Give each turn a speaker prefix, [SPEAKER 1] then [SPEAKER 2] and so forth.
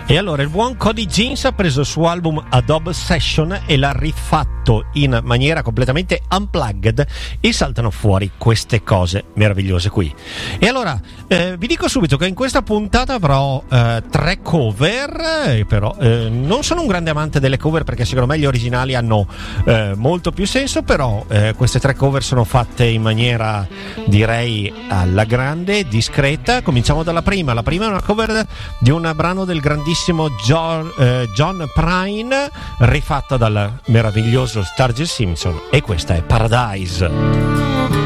[SPEAKER 1] E allora il buon Cody Jinks ha preso il suo album Adobe Session e l'ha rifatto in maniera completamente unplugged e saltano fuori queste cose meravigliose qui. E allora vi dico subito che in questa puntata avrò 3 cover, però non sono un grande amante delle cover perché secondo me gli originali hanno molto più senso, però queste 3 cover sono fatte in maniera, direi, alla grande, discreta. Cominciamo dalla prima. La prima è una cover di un brano del grandissimo John Prine, rifatta dal meraviglioso Sturgill Simpson, e questa è Paradise.